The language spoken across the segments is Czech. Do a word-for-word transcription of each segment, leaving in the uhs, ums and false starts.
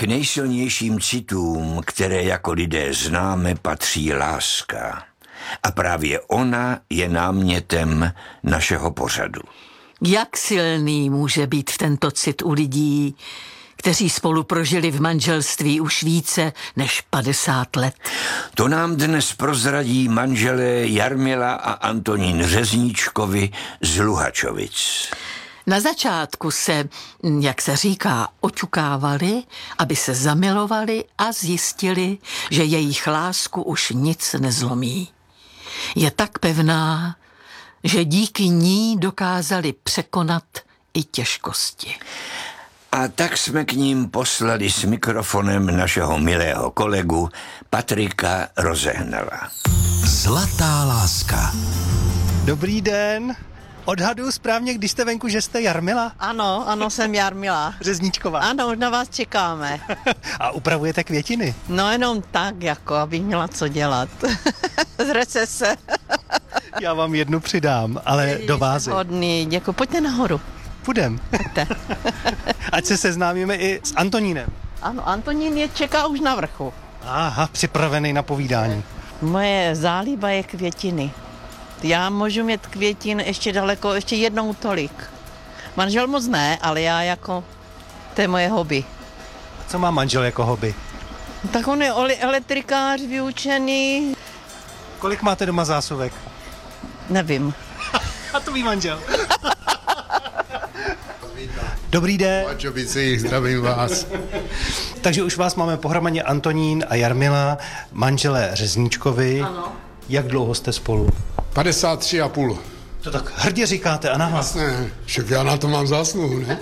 nejsilnějším citům, které jako lidé známe, patří láska. A právě ona je námětem našeho pořadu. Jak silný může být tento cit u lidí, kteří spolu prožili v manželství už více než padesát let? To nám dnes prozradí manželé Jarmila a Antonín Řezníčkovi z Luhačovic. Na začátku se, jak se říká, oťukávali, aby se zamilovali a zjistili, že jejich lásku už nic nezlomí. Je tak pevná, že díky ní dokázali překonat i těžkosti. A tak jsme k ním poslali s mikrofonem našeho milého kolegu Patrika Rozehnala. Zlatá láska. Dobrý den. Odhaduju správně, když jste venku, že jste Jarmila? Ano, ano, jsem Jarmila. Řezníčková. Ano, už na vás čekáme. A upravujete květiny? No jenom tak, jako, abych měla co dělat. Z recese. Já vám jednu přidám, ale do vázy. Hodný, děkuji. Pojďte nahoru. Půjdem. Pojďte. Ať se seznámíme i s Antonínem. Ano, Antonín je čeká už na vrchu. Aha, připravený na povídání. Moje zálíba je květiny. Já můžu mít květin ještě daleko, ještě jednou tolik. Manžel moc ne, ale já jako, to je moje hobby. A co má manžel jako hobby? Tak on je elektrikář vyučený. Kolik máte doma zásuvek? Nevím. A to ví manžel. Dobrý den. Luhačovici, zdravím vás. Takže už vás máme pohromadě Antonín a Jarmila, manželé Řezníčkovi. Ano. Jak dlouho jste spolu? padesát tři a půl. To tak hrdě říkáte a nahlas. Jasné, však já na to mám zásluhu, ne?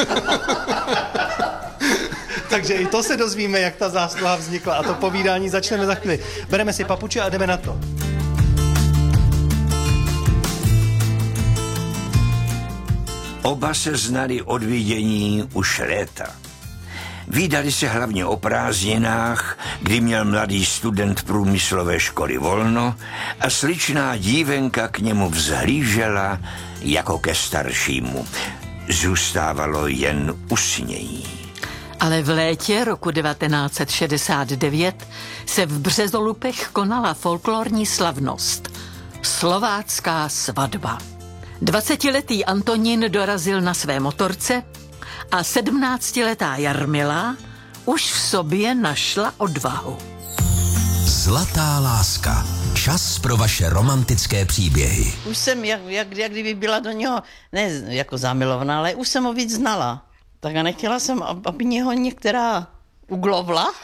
Takže i to se dozvíme, jak ta zásluha vznikla a to povídání začneme za chvíli. Bereme si papuče a jdeme na to. Oba se znali od vidění už léta. Vídali se hlavně o prázdninách, kdy měl mladý student průmyslové školy volno a sličná dívenka k němu vzhlížela jako ke staršímu. Zůstávalo jen usnění. Ale v létě roku devatenáct set šedesát devět se v Březolupech konala folklorní slavnost. Slovácká svatba. Dvacetiletý Antonín dorazil na své motorce a sedmnáctiletá Jarmila už v sobě našla odvahu. Zlatá láska. Čas pro vaše romantické příběhy. Už jsem, jak, jak, jak kdyby byla do něho, ne jako zamilovaná, ale už jsem ho víc znala. Tak a nechtěla jsem, aby něho některá uglovla.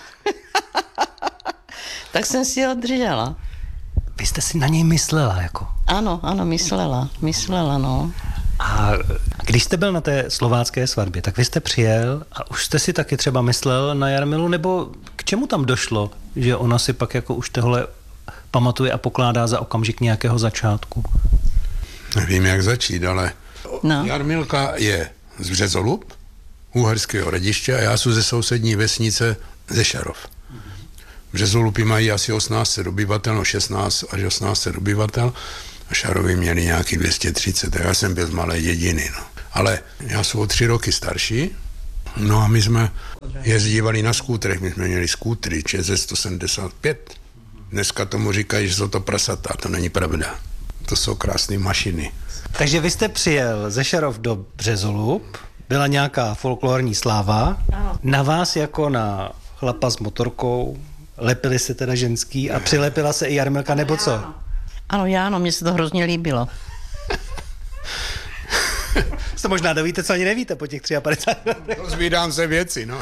Tak jsem si ho držela. Vy jste si na něj myslela, jako? Ano, ano, myslela, myslela, no. A když jste byl na té slovácké svatbě, tak vy jste přijel a už jste si taky třeba myslel na Jarmilu, nebo k čemu tam došlo, že ona si pak jako už tohle pamatuje a pokládá za okamžik nějakého začátku? Nevím, jak začít, ale No. Jarmilka je z Březolup, Uherského Hradiště a já jsem ze sousední vesnice Zešerov. Březolupy mají asi osmnáct set obyvatel, no šestnáct až osmnáct set obyvatel a Šarovi měli nějaký dvě stě třicet, já jsem byl z malé dědiny. No. Ale já jsem o tři roky starší, no a my jsme jezdívali na skútrech, my jsme měli skútry Č Z sto sedmdesát pět. Dneska tomu říkají, že jsou to prasata, to není pravda. To jsou krásné mašiny. Takže vy jste přijel ze Šerov do Březolup, byla nějaká folklorní sláva, na vás jako na chlapa s motorkou lepili se teda ženský a přilepila se i Jarmilka, nebo co? Ano, já, ano, mně se to hrozně líbilo. To možná dovíte, co ani nevíte po těch padesát třech letech. Dozvídám se věci, no.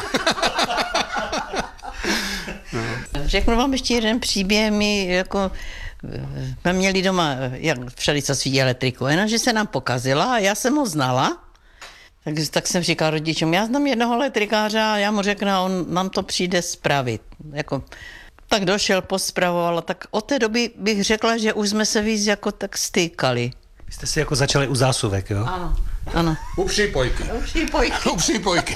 No. Řeknu vám ještě jeden příběh, my jako jsme měli doma, jak všady co svítí elektriku, jenomže se nám pokazila a já jsem ho znala, tak, tak jsem říkal rodičům, já znám jednoho elektrikáře a já mu řeknu, on nám to přijde spravit. Jako, tak došel, pospravoval, tak od té doby bych řekla, že už jsme se víc jako tak stýkali. Vy jste si jako začali u zásuvek, jo? Ano, ano. U přípojky. U přípojky. U přípojky.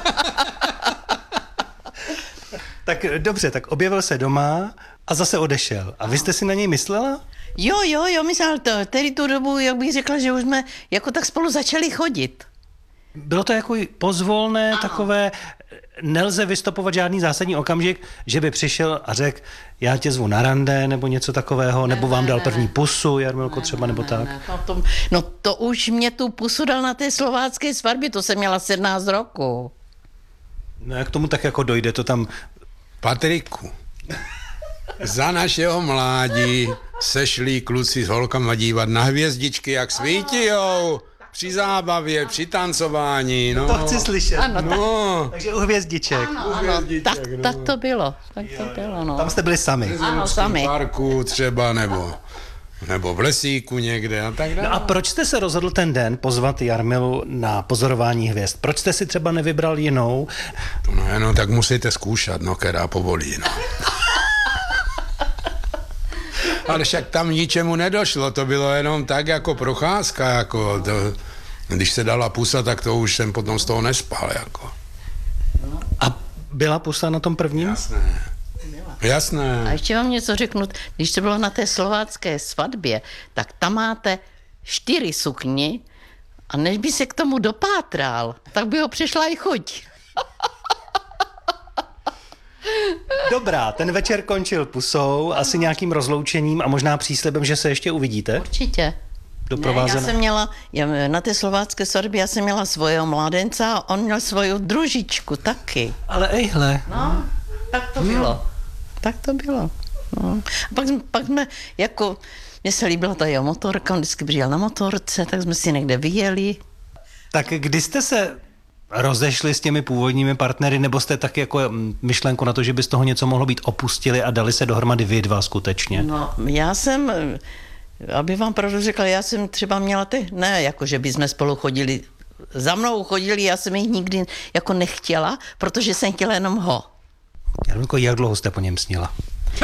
Tak dobře, tak objevil se doma a zase odešel. A vy jste si na něj myslela? Jo, jo, jo, myslel to. Tedy tu dobu, jak bych řekla, že už jsme jako tak spolu začali chodit. Bylo to jako pozvolné, ano. Takové, nelze vystopovat žádný zásadní okamžik, že by přišel a řekl, já tě zvu na rande, nebo něco takového, ne, nebo vám ne, dal ne, první ne. pusu, Jarmilko, Ne, třeba, ne, nebo ne, tak. Ne, no, to, no to už mě tu pusu dal na té slovácké svatbě, to jsem měla sedmnáct roku. No jak tomu tak jako dojde, to tam... Patriku, za našeho mládí sešli kluci s holkama dívat na hvězdičky, jak svítijou. Při zábavě, při tancování, no. To chci slyšet. Ano, No, Takže u hvězdiček. Ano, hvězdiček, tak, no. tak to bylo, tak to bylo, no. Tam jste byli sami. Ano, v sami. parku třeba, nebo, nebo v lesíku někde a tak dále. No a proč jste se rozhodl ten den pozvat Jarmilu na pozorování hvězd? Proč jste si třeba nevybral jinou? No, no, tak musíte zkoušet, no, která povolí, no. Ale však tam ničemu nedošlo, to bylo jenom tak jako procházka, jako to, když se dala pusa, tak to už jsem potom z toho nespal, jako. A byla pusa na tom prvním? Jasné. Jasné. A ještě vám něco řeknu, když to bylo na té slovácké svatbě, tak tam máte čtyři sukni a než by se k tomu dopátral, tak by ho přišla i chuť. Dobrá, ten večer končil pusou, asi nějakým rozloučením a možná příslibem, že se ještě uvidíte. Určitě. Ne, Doprovázené. já jsem měla, já, na té slovácké svatbě já jsem měla svého mladence a on měl svoju družičku taky. Ale ejhle. No, tak to bylo. Tak to bylo. No. A pak, jsme- pak jsme, jako, mně se líbila ta jeho motorka, on vždycky přijel na motorce, tak jsme si někde vyjeli. Tak kdy jste se rozešli s těmi původními partnery, nebo jste tak jako mm, myšlenku na to, že by z toho něco mohlo být, opustili a dali se dohromady vy dva skutečně? No, já jsem, aby vám pravdu řekla, já jsem třeba měla ty, ne, jako že by jsme spolu chodili, za mnou chodili, já jsem jich nikdy jako nechtěla, protože jsem chtěla jenom ho. Jarmilko, jak dlouho jste po něm snila?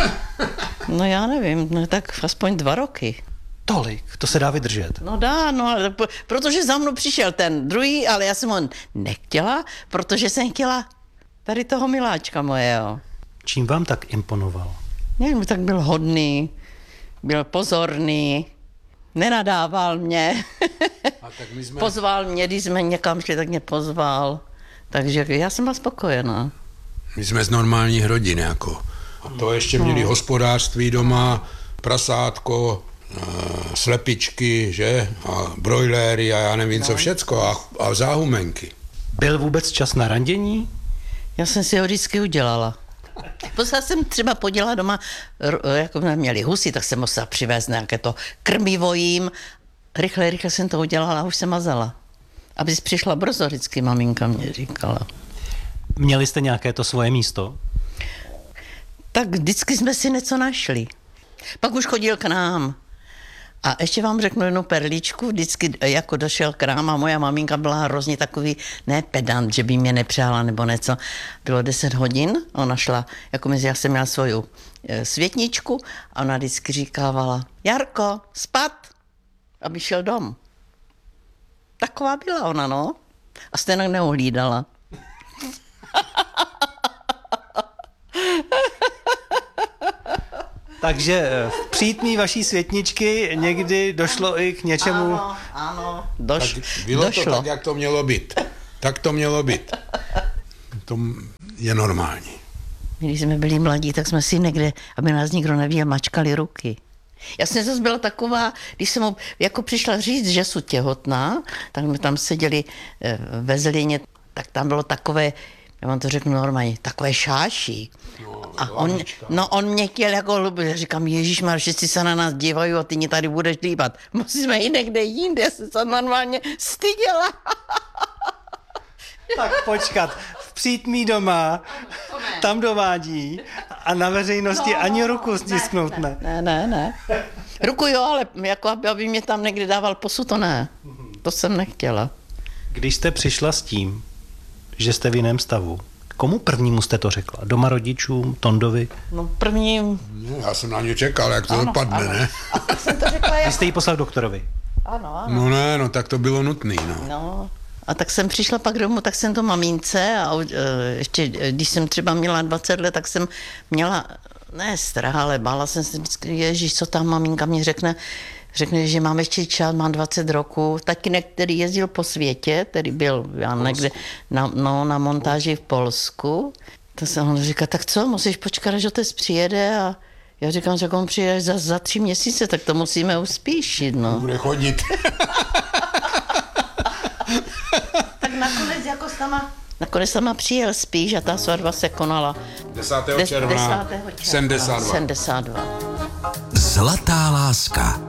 No já nevím, no, tak aspoň dva roky. Tolik, to se dá vydržet. No dá, no, ale p- protože za mnou přišel ten druhý, ale já jsem ho nechtěla, protože jsem chtěla tady toho miláčka mojeho. Čím vám tak imponoval? Nevím, tak byl hodný, byl pozorný, nenadával mě. A tak my jsme... Pozval mě, když jsme někam šli, tak mě pozval. Takže já jsem byla spokojená. My jsme z normálních rodin, jako. A to ještě měli hospodářství doma, prasátko, e, slepičky, že? A brojléry a já nevím co všecko. A, a záhumenky. Byl vůbec čas na randění? Já jsem si ho vždycky udělala. Musela jsem třeba podělat doma, r- jako jsme měli husy, tak jsem musela přivést nějaké to krmivo jim. Rychle, rychle jsem to udělala a už jsem mazala. Abys přišla brzo, vždycky maminka mě říkala. Měli jste nějaké to svoje místo? Tak vždycky jsme si něco našli. Pak už chodil k nám. A ještě vám řeknu jednu perličku, vždycky jako došel k nám a moja maminka byla hrozně takový, ne pedant, že by mě nepřála nebo něco. Bylo deset hodin, ona šla, jako mezi, já jsem měla svoju e, světničku a ona vždycky říkávala, Jarko, spat, aby šel dom. Taková byla ona, no. A stejně neuhlídala. Takže v přítmí vaší světničky někdy došlo i k něčemu... Ano, ano, doš, Tak bylo došlo. to tak, jak to mělo být. Tak to mělo být. To je normální. Když jsme byli mladí, tak jsme si někde, aby nás nikdo neviděl, mačkali ruky. Já jsem zase byla taková, když jsem mu jako přišla říct, že jsou těhotná, tak jsme tam seděli eh, ve Zlíně, tak tam bylo takové, já vám to řeknu normálně, takové šáší. A on, no on mě chtěl jako hlubit, říkám, ježišmar, všichni se na nás dívají a ty mě tady budeš líbat. Musíme jít někde jinde, já jsem se normálně styděla. Tak počkat, v přítmí doma, tam dovádí a na veřejnosti no, ani ruku stisknout ne. Ne, ne, ne. Ruku jo, ale jako aby, aby mě tam někdy dával pusu, to ne. To jsem nechtěla. Když jste přišla s tím, že jste v jiném stavu, komu prvnímu jste to řekla? Doma rodičům, Tondovi? No první... Já jsem na ně čekal, jak to ano, dopadne, ano. Ne? A tak jsem to řekla Vy já. jste jí poslal doktorovi? Ano, ano. No ne, no tak to bylo nutný, no. No. A tak jsem přišla pak domů, tak jsem to mamince a uh, ještě, když jsem třeba měla dvacet let, tak jsem měla, ne strach, ale bála jsem se vždycky, ježiš, co tam maminka mě řekne, řekne, že mám ještě čas, mám dvacet roků. Tatínek, který jezdil po světě, který byl já někde na, no, na montáži v Polsku, to se on říká, tak co, musíš počkat, až otec přijede a já říkám, že on přijede za, za tři měsíce, tak to musíme uspíšit, no. Bude chodit. Tak nakonec jako sama, nakonec sama přijel spíš a ta svatba se konala desátého Des- června desátého června sedmdesát dva. sedmdesát dva. Zlatá láska.